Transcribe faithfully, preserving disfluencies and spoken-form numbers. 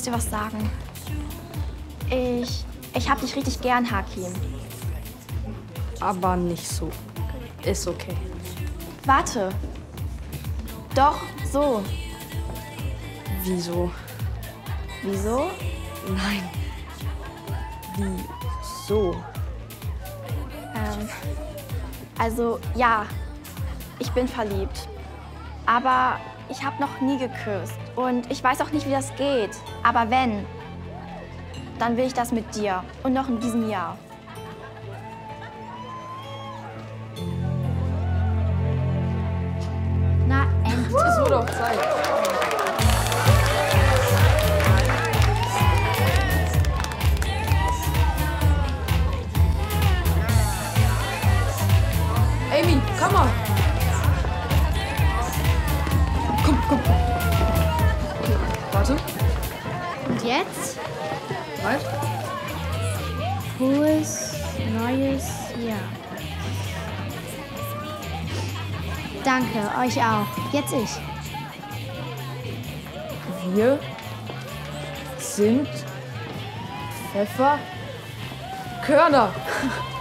muss dir was sagen. Ich, ich hab dich richtig gern, Hakim. Aber nicht so. Ist okay. Warte. Doch, so. Wieso? Wieso? Nein. Wieso? Ähm, also, ja, ich bin verliebt. Aber ich habe noch nie geküsst. Und ich weiß auch nicht, wie das geht. Aber wenn, dann will ich das mit dir. Und noch in diesem Jahr. Na, endlich. Es wurde auch Zeit. Amy, komm mal. Komm, komm, komm. Okay, warte. Und jetzt? Halt. Frohes neues Jahr. Danke, euch auch. Jetzt ich. Wir sind Pfefferkörner.